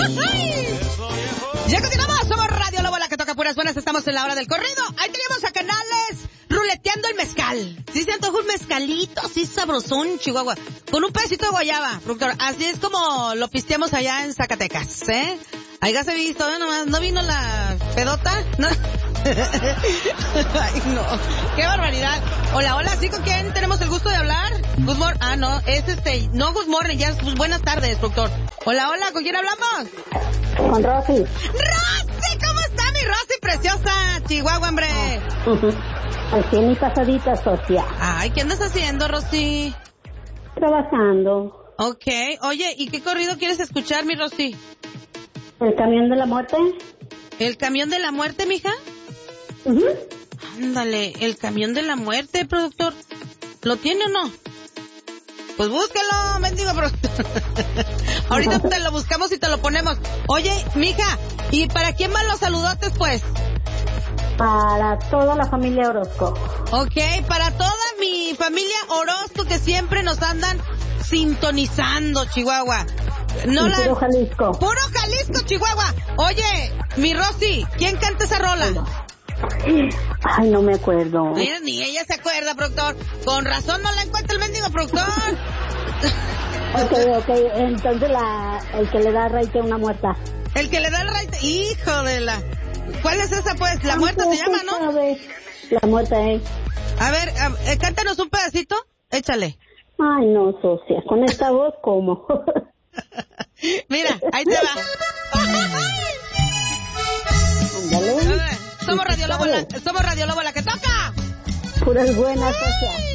Ya continuamos, somos Radio Lobo, la que toca puras buenas, estamos en la hora del corrido. Ahí teníamos a Canales ruleteando el mezcal. Sí se antoja un mezcalito, así sabrosón, Chihuahua, con un pedacito de guayaba, productor. Así es como lo pisteamos allá en Zacatecas, ¿eh? Ahí ya se visto, ¿eh? Nomás, ¿no vino la pedota? ¿No? Ay, no. ¡Qué barbaridad! Hola, hola, ¿sí con quién tenemos el gusto de hablar? Good morning. Ah, no, es no good morning, ya es buenas tardes, doctor. Hola, hola, ¿con quién hablamos? Con Rosy. ¡Rosy! ¿Cómo está mi Rosy preciosa? Chihuahua, hombre. Recién mi casadita, socia. Ay, ¿qué andas haciendo, Rosy? Trabajando. Ok, oye, ¿y qué corrido quieres escuchar, mi Rosy? ¿El camión de la muerte? ¿El camión de la muerte, mija? Ándale, el camión de la muerte, productor. ¿Lo tiene o no? Pues búscalo, mendigo productor. Ahorita te lo buscamos y te lo ponemos. Oye, mija, ¿y para quién van los saludotes, pues? Para toda la familia Orozco. Ok, para toda mi familia Orozco que siempre nos andan sintonizando, Chihuahua. Puro Jalisco. Puro Jalisco, Chihuahua. Oye, mi Rosy, ¿quién canta esa rola? Ay, no me acuerdo. Mira, ni ella se acuerda, productor. Con razón no la encuentra el mendigo productor. Ok, entonces el que le da raite a una muerta. El que le da el raite, hijo de la... ¿Cuál es esa, pues? La muerta se llama, ¿no? La muerta, A ver, cántanos un pedacito, échale. Ay, no, socia, con esta voz, ¿cómo? Mira, ahí te va. Ándale. Somos Radio Lobo, la que toca. Puras buenas, socia.